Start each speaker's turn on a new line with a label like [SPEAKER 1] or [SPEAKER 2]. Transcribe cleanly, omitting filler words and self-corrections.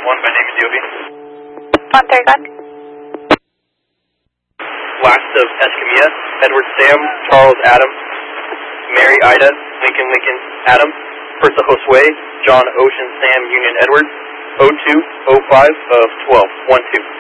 [SPEAKER 1] my name is Yobi.
[SPEAKER 2] Monterey Gun.
[SPEAKER 1] Last of Escamilla, Edward Sam, Charles Adam, Mary Ida, Lincoln Adam, Persa Josue, John Ocean Sam Union Edward, 0205 of 12, 12.